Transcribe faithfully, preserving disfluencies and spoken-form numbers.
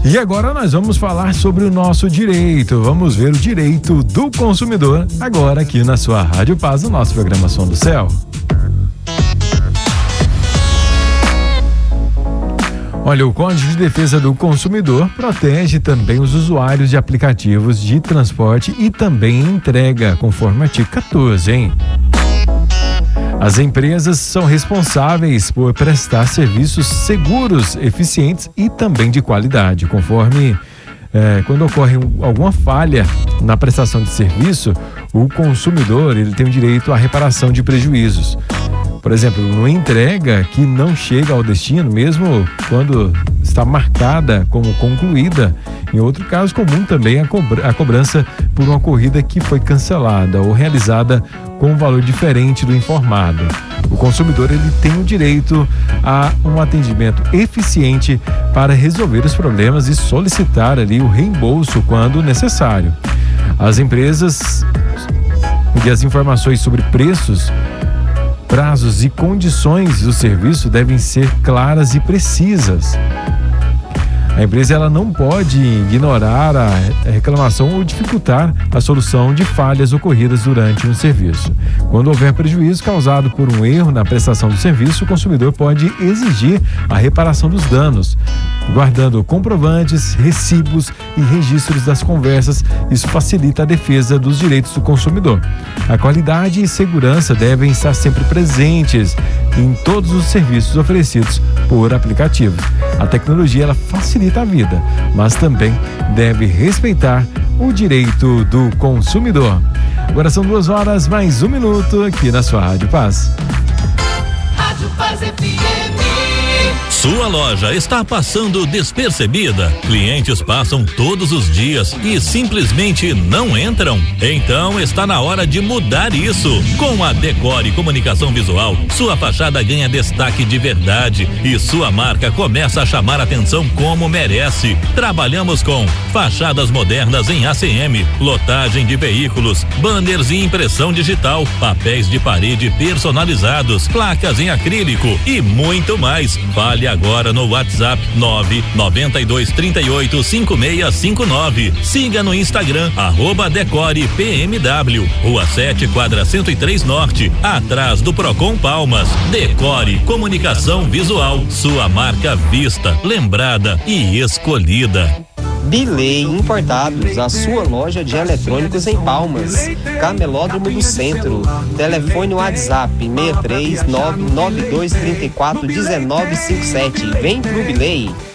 E agora nós vamos falar sobre o nosso direito. Vamos ver o direito do consumidor agora aqui na sua Rádio Paz, no nosso programa Som do Céu. Olha, o Código de Defesa do Consumidor protege também os usuários de aplicativos de transporte e também entrega, conforme o artigo quatorze, hein? As empresas são responsáveis por prestar serviços seguros, eficientes e também de qualidade, conforme é, quando ocorre um, alguma falha na prestação de serviço, o consumidor ele tem o direito à reparação de prejuízos. Por exemplo, uma entrega que não chega ao destino, mesmo quando está marcada como concluída. Em outro caso comum também a, cobra, a cobrança por uma corrida que foi cancelada ou realizada com um valor diferente do informado. O consumidor ele tem o direito a um atendimento eficiente para resolver os problemas e solicitar ali o reembolso quando necessário. As empresas e as informações sobre preços, prazos e condições do serviço devem ser claras e precisas. A empresa ela não pode ignorar a reclamação ou dificultar a solução de falhas ocorridas durante um serviço. Quando houver prejuízo causado por um erro na prestação do serviço, o consumidor pode exigir a reparação dos danos, guardando comprovantes, recibos e registros das conversas. Isso facilita a defesa dos direitos do consumidor. A qualidade e segurança devem estar sempre presentes em todos os serviços oferecidos por aplicativos. A tecnologia ela facilita a vida, mas também deve respeitar o direito do consumidor. Agora são duas horas mais um minuto aqui na sua Rádio Paz. Rádio Paz F M. Sua loja está passando despercebida? Clientes passam todos os dias e simplesmente não entram? Então está na hora de mudar isso. Com a Decore Comunicação Visual, sua fachada ganha destaque de verdade e sua marca começa a chamar atenção como merece. Trabalhamos com fachadas modernas em A C M, lotagem de veículos, banners e impressão digital, papéis de parede personalizados, placas em acrílico e muito mais. Fale agora no WhatsApp nove nove dois três oito cinco seis cinco nove. Siga no Instagram, arroba Decore P M W, Rua sete, quadra cento e três Norte, atrás do Procon Palmas. Decore Comunicação Visual, sua marca vista, lembrada e escolhida. Bilei Importados, a sua loja de eletrônicos em Palmas, Camelódromo do Centro. Telefone WhatsApp seis três nove nove dois três quatro um nove cinco sete. Vem pro Bilei.